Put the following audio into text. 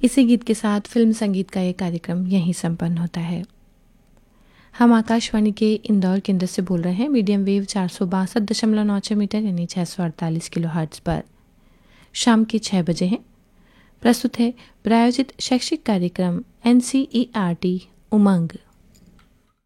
इसी गीत के साथ फिल्म संगीत का ये कार्यक्रम यहीं संपन्न होता है। हम आकाशवाणी के इंदौर केंद्र से बोल रहे हैं मीडियम वेव 462.96 मीटर यानी 648 किलोहर्ट्ज़ पर। शाम के 6 बजे हैं। प्रस्तुत है प्रायोजित शैक्षिक कार्यक्रम NCERT उमंग।